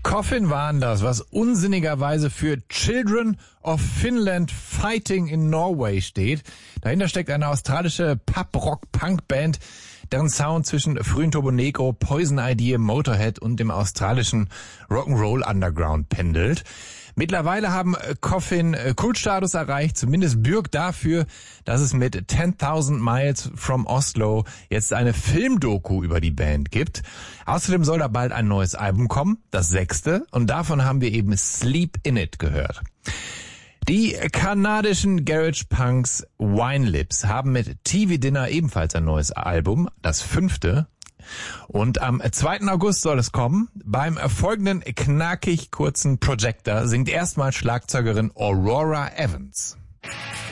Coffin waren das, was unsinnigerweise für Children of Finland Fighting in Norway steht. Dahinter steckt eine australische Pub-Rock-Punk-Band, deren Sound zwischen frühen Turbo Negro, Poison Idea, Motorhead und dem australischen Rock'n'Roll Underground pendelt. Mittlerweile haben Coffin Kultstatus erreicht, zumindest bürgt dafür, dass es mit 10.000 Miles from Oslo jetzt eine Filmdoku über die Band gibt. Außerdem soll da bald ein neues Album kommen, das 6. und davon haben wir eben Sleep in It gehört. Die kanadischen Garage Punks Wine Lips haben mit TV Dinner ebenfalls ein neues Album, das 5. Und am 2. August soll es kommen. Beim folgenden knackig kurzen Projector singt erstmal Schlagzeugerin Aurora Evans.